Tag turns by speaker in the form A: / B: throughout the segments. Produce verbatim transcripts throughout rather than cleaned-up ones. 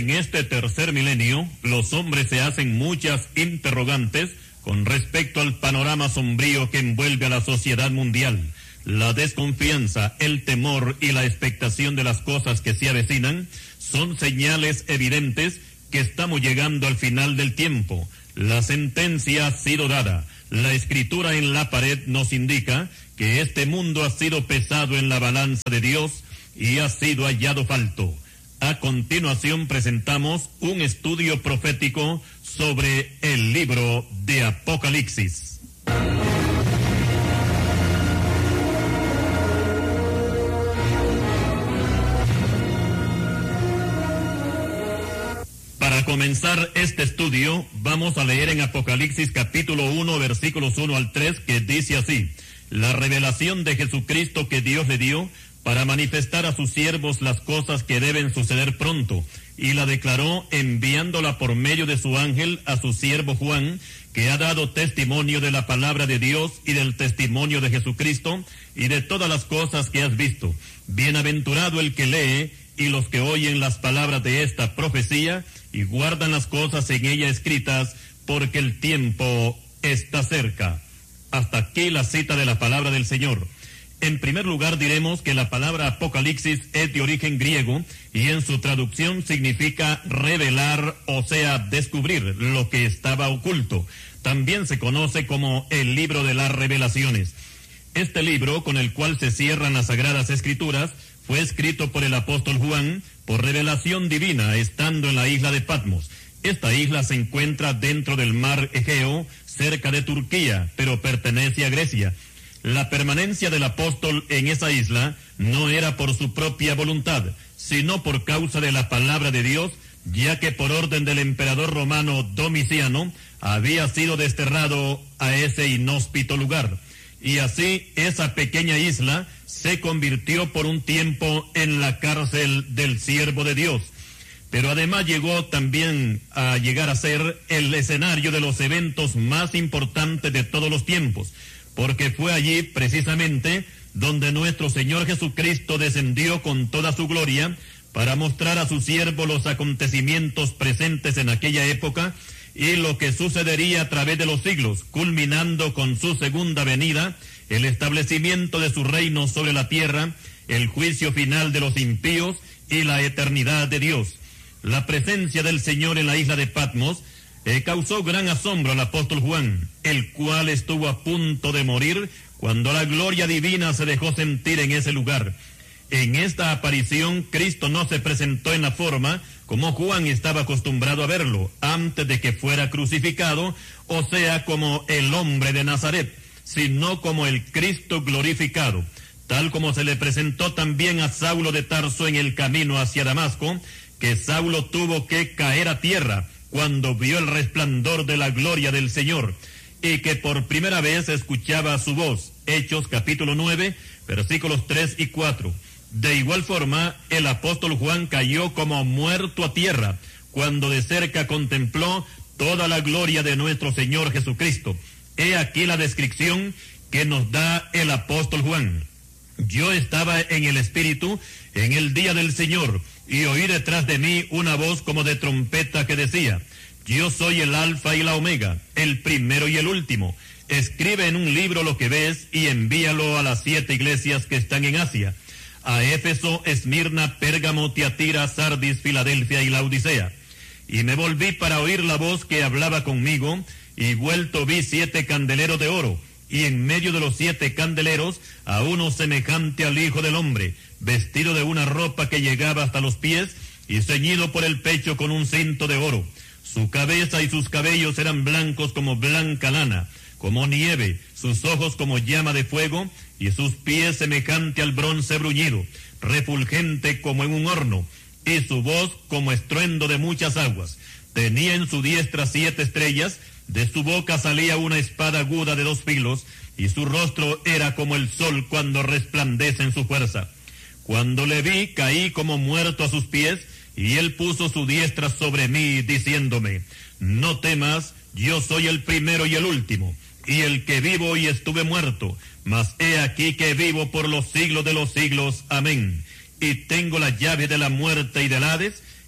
A: En este tercer milenio, los hombres se hacen muchas interrogantes con respecto al panorama sombrío que envuelve a la sociedad mundial. La desconfianza, el temor y la expectación de las cosas que se avecinan son señales evidentes que estamos llegando al final del tiempo. La sentencia ha sido dada. La escritura en la pared nos indica que este mundo ha sido pesado en la balanza de Dios y ha sido hallado falto. A continuación presentamos un estudio profético sobre el libro de Apocalipsis. Para comenzar este estudio, vamos a leer en Apocalipsis capítulo uno, versículos uno al tres, que dice así: la revelación de Jesucristo que Dios le dio para manifestar a sus siervos las cosas que deben suceder pronto, y la declaró enviándola por medio de su ángel a su siervo Juan, que ha dado testimonio de la palabra de Dios y del testimonio de Jesucristo y de todas las cosas que has visto. Bienaventurado el que lee y los que oyen las palabras de esta profecía y guardan las cosas en ella escritas, porque el tiempo está cerca. Hasta aquí la cita de la palabra del Señor. En primer lugar diremos que la palabra Apocalipsis es de origen griego y en su traducción significa revelar, o sea, descubrir lo que estaba oculto. También se conoce como el libro de las revelaciones. Este libro, con el cual se cierran las Sagradas Escrituras, fue escrito por el apóstol Juan por revelación divina, estando en la isla de Patmos. Esta isla se encuentra dentro del mar Egeo, cerca de Turquía, pero pertenece a Grecia. La permanencia del apóstol en esa isla no era por su propia voluntad, sino por causa de la palabra de Dios, ya que por orden del emperador romano Domiciano había sido desterrado a ese inhóspito lugar. Y así esa pequeña isla se convirtió por un tiempo en la cárcel del siervo de Dios. Pero además llegó también a llegar a ser el escenario de los eventos más importantes de todos los tiempos, porque fue allí precisamente donde nuestro Señor Jesucristo descendió con toda su gloria para mostrar a su siervo los acontecimientos presentes en aquella época y lo que sucedería a través de los siglos, culminando con su segunda venida, el establecimiento de su reino sobre la tierra, el juicio final de los impíos y la eternidad de Dios. La presencia del Señor en la isla de Patmos Eh, causó gran asombro al apóstol Juan, el cual estuvo a punto de morir cuando la gloria divina se dejó sentir en ese lugar. En esta aparición, Cristo no se presentó en la forma como Juan estaba acostumbrado a verlo antes de que fuera crucificado, o sea, como el hombre de Nazaret, sino como el Cristo glorificado, tal como se le presentó también a Saulo de Tarso en el camino hacia Damasco, que Saulo tuvo que caer a tierra cuando vio el resplandor de la gloria del Señor, y que por primera vez escuchaba su voz. Hechos capítulo nueve, versículos tres y cuatro. De igual forma, el apóstol Juan cayó como muerto a tierra, cuando de cerca contempló toda la gloria de nuestro Señor Jesucristo. He aquí la descripción que nos da el apóstol Juan. Yo estaba en el Espíritu en el día del Señor, y oí detrás de mí una voz como de trompeta que decía: yo soy el Alfa y la Omega, el primero y el último. Escribe en un libro lo que ves y envíalo a las siete iglesias que están en Asia: a Éfeso, Esmirna, Pérgamo, Tiatira, Sardis, Filadelfia y Laodicea. Y me volví para oír la voz que hablaba conmigo, y vuelto vi siete candeleros de oro, y en medio de los siete candeleros a uno semejante al Hijo del Hombre, vestido de una ropa que llegaba hasta los pies y ceñido por el pecho con un cinto de oro. Su cabeza y sus cabellos eran blancos como blanca lana, como nieve, sus ojos como llama de fuego y sus pies semejante al bronce bruñido, refulgente como en un horno, y su voz como estruendo de muchas aguas. Tenía en su diestra siete estrellas, de su boca salía una espada aguda de dos filos, y su rostro era como el sol cuando resplandece en su fuerza. Cuando le vi, caí como muerto a sus pies, y él puso su diestra sobre mí, diciéndome: no temas, yo soy el primero y el último, y el que vivo y estuve muerto, mas he aquí que vivo por los siglos de los siglos. Amén. Y tengo la llave de la muerte y del Hades,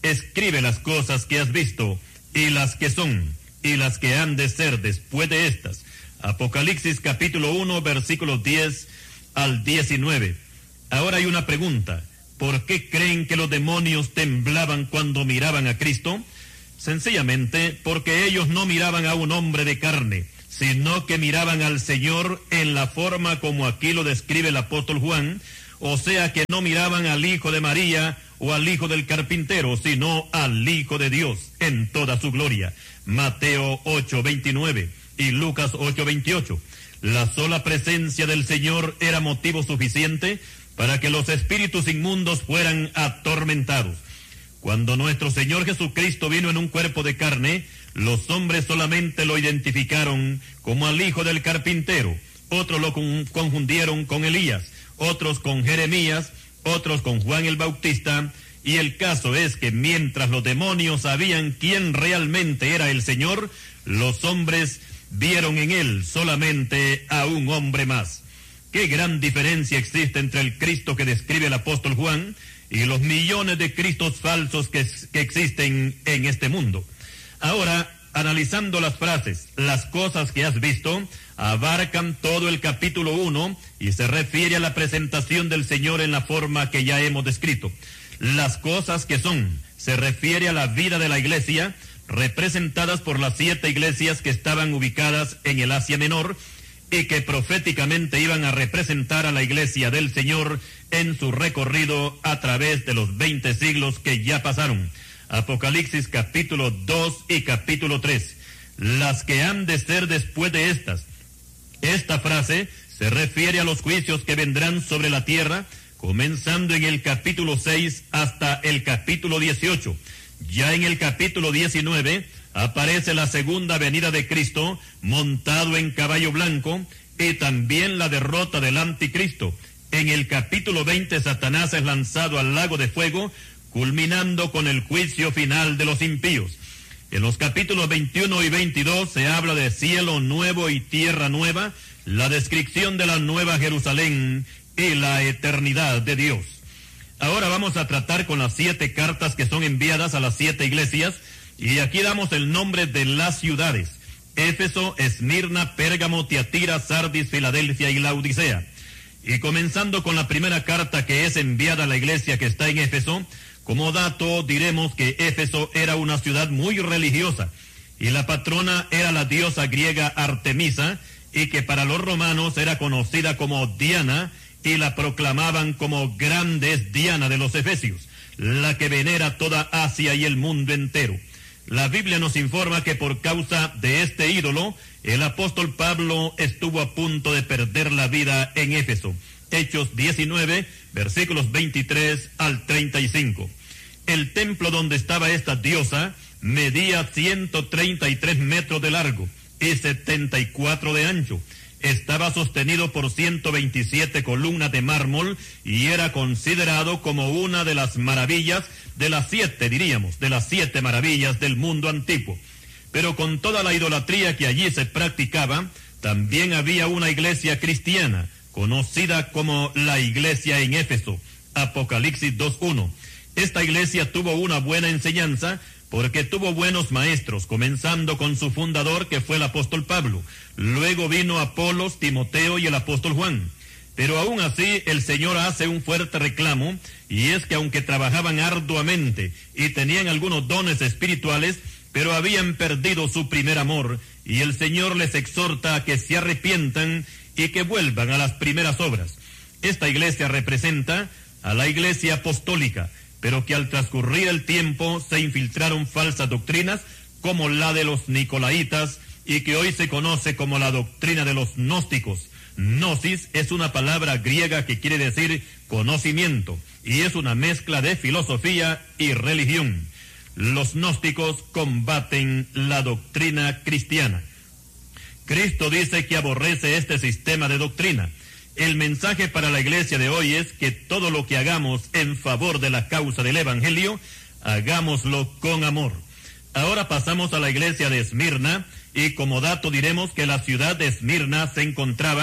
A: escribe las cosas que has visto, y las que son, y las que han de ser después de estas. Apocalipsis capítulo uno, versículos diez al diecinueve. Ahora hay una pregunta. ¿Por qué creen que los demonios temblaban cuando miraban a Cristo? Sencillamente porque ellos no miraban a un hombre de carne, sino que miraban al Señor en la forma como aquí lo describe el apóstol Juan, o sea que no miraban al hijo de María o al hijo del carpintero, sino al Hijo de Dios en toda su gloria. Mateo ocho veintinueve y Lucas ocho veintiocho. La sola presencia del Señor era motivo suficiente para que los espíritus inmundos fueran atormentados. Cuando nuestro Señor Jesucristo vino en un cuerpo de carne, los hombres solamente lo identificaron como al hijo del carpintero, otros lo confundieron con Elías, otros con Jeremías, otros con Juan el Bautista, y el caso es que mientras los demonios sabían quién realmente era el Señor, los hombres vieron en él solamente a un hombre más. Qué gran diferencia existe entre el Cristo que describe el apóstol Juan y los millones de Cristos falsos que, que existen en este mundo. Ahora, analizando las frases, las cosas que has visto, abarcan todo el capítulo uno y se refiere a la presentación del Señor en la forma que ya hemos descrito. Las cosas que son, se refiere a la vida de la iglesia, representadas por las siete iglesias que estaban ubicadas en el Asia Menor y que proféticamente iban a representar a la iglesia del Señor en su recorrido a través de los veinte siglos que ya pasaron. Apocalipsis capítulo dos y capítulo tres. Las que han de ser después de estas. Esta frase se refiere a los juicios que vendrán sobre la tierra, comenzando en el capítulo seis hasta el capítulo dieciocho. Ya en el capítulo diecinueve aparece la segunda venida de Cristo montado en caballo blanco y también la derrota del anticristo. En el capítulo veinte Satanás es lanzado al lago de fuego, culminando con el juicio final de los impíos. En los capítulos veintiuno y veintidós se habla de cielo nuevo y tierra nueva, la descripción de la nueva Jerusalén y la eternidad de Dios. Ahora vamos a tratar con las siete cartas que son enviadas a las siete iglesias, y aquí damos el nombre de las ciudades: Éfeso, Esmirna, Pérgamo, Tiatira, Sardis, Filadelfia y Laodicea. Y comenzando con la primera carta que es enviada a la iglesia que está en Éfeso, como dato diremos que Éfeso era una ciudad muy religiosa y la patrona era la diosa griega Artemisa, y que para los romanos era conocida como Diana, y la proclamaban como grande es Diana de los Efesios, la que venera toda Asia y el mundo entero. La Biblia nos informa que por causa de este ídolo, el apóstol Pablo estuvo a punto de perder la vida en Éfeso. Hechos diecinueve, versículos veintitrés al treinta y cinco. El templo donde estaba esta diosa medía ciento treinta y tres metros de largo y setenta y cuatro de ancho. Estaba sostenido por ciento veintisiete columnas de mármol y era considerado como una de las maravillas, de las siete, diríamos, de las siete maravillas del mundo antiguo. Pero con toda la idolatría que allí se practicaba, también había una iglesia cristiana, conocida como la iglesia en Éfeso. Apocalipsis dos uno. Esta iglesia tuvo una buena enseñanza, porque tuvo buenos maestros, comenzando con su fundador, que fue el apóstol Pablo. Luego vino Apolos, Timoteo y el apóstol Juan. Pero aún así el Señor hace un fuerte reclamo, y es que aunque trabajaban arduamente y tenían algunos dones espirituales, pero habían perdido su primer amor, y el Señor les exhorta a que se arrepientan y que vuelvan a las primeras obras. Esta iglesia representa a la iglesia apostólica, pero que al transcurrir el tiempo se infiltraron falsas doctrinas como la de los nicolaitas y que hoy se conoce como la doctrina de los gnósticos. Gnosis es una palabra griega que quiere decir conocimiento y es una mezcla de filosofía y religión. Los gnósticos combaten la doctrina cristiana. Cristo dice que aborrece este sistema de doctrina. El mensaje para la iglesia de hoy es que todo lo que hagamos en favor de la causa del evangelio, hagámoslo con amor. Ahora pasamos a la iglesia de Esmirna, y como dato diremos que la ciudad de Esmirna se encontraba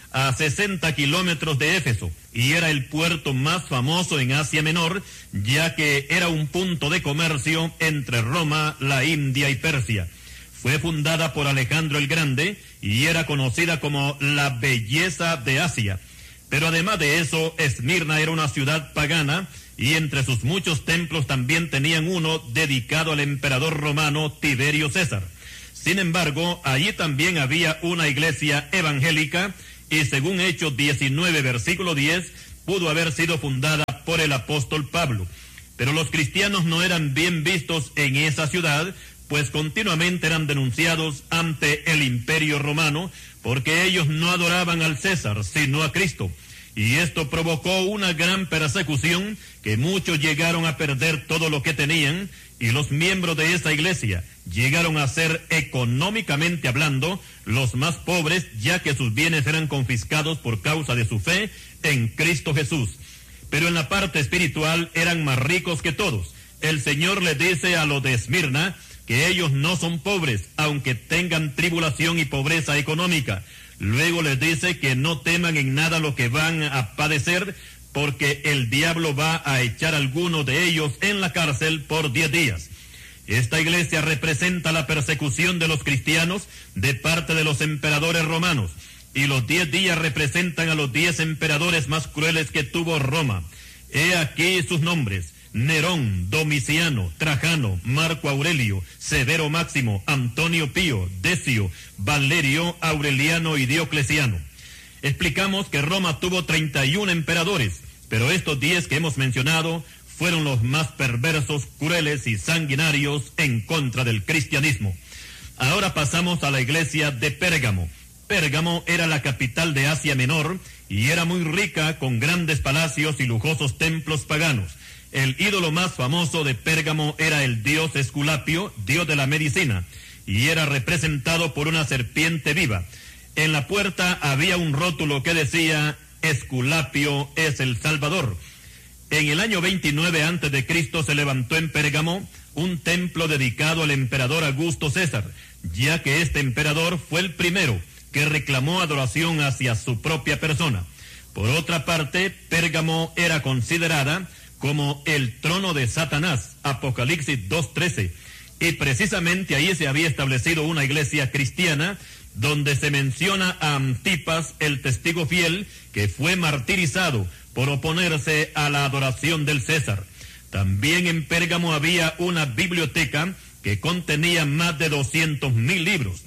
A: a sesenta kilómetros de Éfeso, y era el puerto más famoso en Asia Menor, ya que era un punto de comercio entre Roma, la India y Persia. Fue fundada por Alejandro el Grande y era conocida como la belleza de Asia. Pero además de eso, Esmirna era una ciudad pagana, y entre sus muchos templos también tenían uno dedicado al emperador romano Tiberio César. Sin embargo, allí también había una iglesia evangélica, y según Hechos diecinueve, versículo diez, pudo haber sido fundada por el apóstol Pablo. Pero los cristianos no eran bien vistos en esa ciudad, pues continuamente eran denunciados ante el imperio romano, porque ellos no adoraban al César, sino a Cristo. Y esto provocó una gran persecución, que muchos llegaron a perder todo lo que tenían, y los miembros de esa iglesia llegaron a ser, económicamente hablando, los más pobres, ya que sus bienes eran confiscados por causa de su fe en Cristo Jesús. Pero en la parte espiritual eran más ricos que todos. El Señor les dice a los de Esmirna que ellos no son pobres, aunque tengan tribulación y pobreza económica. Luego les dice que no teman en nada lo que van a padecer, porque el diablo va a echar a algunos de ellos en la cárcel por diez días. Esta iglesia representa la persecución de los cristianos de parte de los emperadores romanos, y los diez días representan a los diez emperadores más crueles que tuvo Roma. He aquí sus nombres: Nerón, Domiciano, Trajano, Marco Aurelio, Severo Máximo, Antonio Pío, Decio, Valerio, Aureliano y Diocleciano. Explicamos que Roma tuvo treinta y un emperadores, pero estos diez que hemos mencionado fueron los más perversos, crueles y sanguinarios en contra del cristianismo. Ahora pasamos a la iglesia de Pérgamo. Pérgamo era la capital de Asia Menor y era muy rica, con grandes palacios y lujosos templos paganos. El ídolo más famoso de Pérgamo era el dios Esculapio, dios de la medicina, y era representado por una serpiente viva. En la puerta había un rótulo que decía: Esculapio es el Salvador. En el año veintinueve antes de Cristo se levantó en Pérgamo un templo dedicado al emperador Augusto César, ya que este emperador fue el primero que reclamó adoración hacia su propia persona. Por otra parte, Pérgamo era considerada como el trono de Satanás, Apocalipsis dos trece, y precisamente ahí se había establecido una iglesia cristiana, donde se menciona a Antipas, el testigo fiel, que fue martirizado por oponerse a la adoración del César. También en Pérgamo había una biblioteca que contenía más de doscientos mil libros.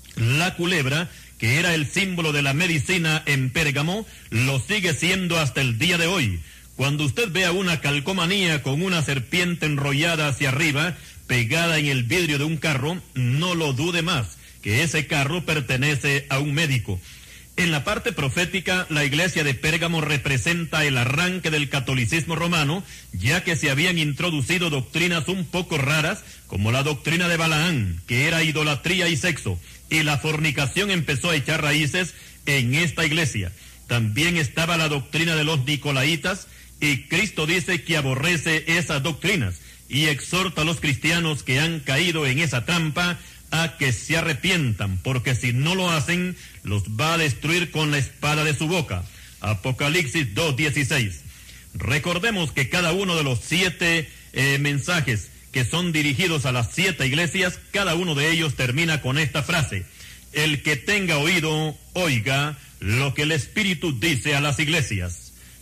A: La culebra, que era el símbolo de la medicina en Pérgamo, lo sigue siendo hasta el día de hoy. Cuando usted vea una calcomanía con una serpiente enrollada hacia arriba, pegada en el vidrio de un carro, no lo dude más, que ese carro pertenece a un médico. En la parte profética, la iglesia de Pérgamo representa el arranque del catolicismo romano, ya que se habían introducido doctrinas un poco raras, como la doctrina de Balaán, que era idolatría y sexo, y la fornicación empezó a echar raíces en esta iglesia. También estaba la doctrina de los nicolaitas, y Cristo dice que aborrece esas doctrinas y exhorta a los cristianos que han caído en esa trampa a que se arrepientan, porque si no lo hacen, los va a destruir con la espada de su boca. Apocalipsis dos dieciséis. Recordemos que cada uno de los siete eh, mensajes que son dirigidos a las siete iglesias, cada uno de ellos termina con esta frase: el que tenga oído, oiga lo que el Espíritu dice a las iglesias.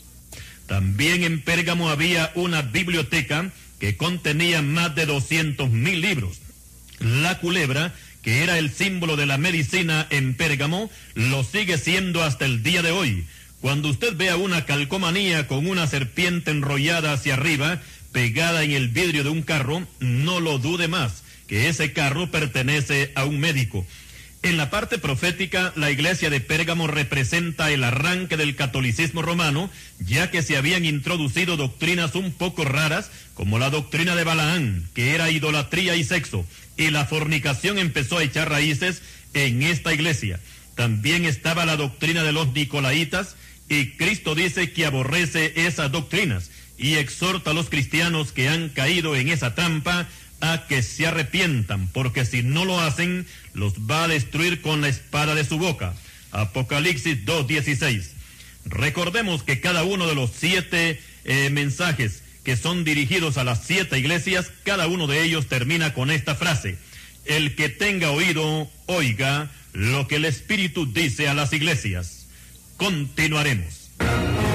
A: También en Pérgamo había una biblioteca que contenía más de doscientos mil libros. La culebra, que era el símbolo de la medicina en Pérgamo, lo sigue siendo hasta el día de hoy. Cuando usted vea una calcomanía con una serpiente enrollada hacia arriba, pegada en el vidrio de un carro, no lo dude más, que ese carro pertenece a un médico. En la parte profética, la iglesia de Pérgamo representa el arranque del catolicismo romano, ya que se habían introducido doctrinas un poco raras, como la doctrina de Balaán, que era idolatría y sexo, y la fornicación empezó a echar raíces en esta iglesia. También estaba la doctrina de los nicolaitas, y Cristo dice que aborrece esas doctrinas, y exhorta a los cristianos que han caído en esa trampa a que se arrepientan, porque si no lo hacen, los va a destruir con la espada de su boca. Apocalipsis dos dieciséis. Recordemos que cada uno de los siete eh, mensajes que son dirigidos a las siete iglesias, cada uno de ellos termina con esta frase: el que tenga oído, oiga lo que el Espíritu dice a las iglesias. Continuaremos.